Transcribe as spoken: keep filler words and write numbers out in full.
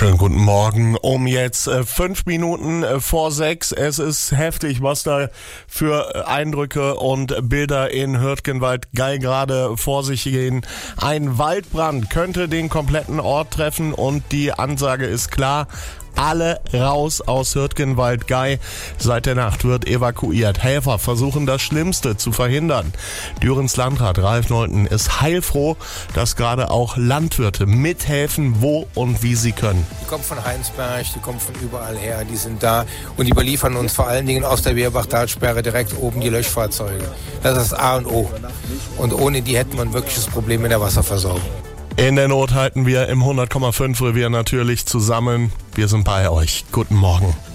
Schönen guten Morgen, um jetzt äh, fünf Minuten äh, vor sechs. Es ist heftig, was da für äh, Eindrücke und Bilder in Hürtgenwald-Gall gerade vor sich gehen. Ein Waldbrand könnte den kompletten Ort treffen und die Ansage ist klar: alle raus aus Hürtgenwald-Gall. Seit der Nacht wird evakuiert. Helfer versuchen das Schlimmste zu verhindern. Dürens Landrat Ralf Neuten ist heilfroh, dass gerade auch Landwirte mithelfen, wo und wie sie können. Die kommen von Heinsberg, die kommen von überall her, die sind da und die beliefern uns vor allen Dingen aus der Wehrbach-Talsperre direkt oben die Löschfahrzeuge. Das ist das A und O. Und ohne die hätten wir ein wirkliches Problem mit der Wasserversorgung. In der Not halten wir im hundert Komma fünf Revier natürlich zusammen. Wir sind bei euch. Guten Morgen.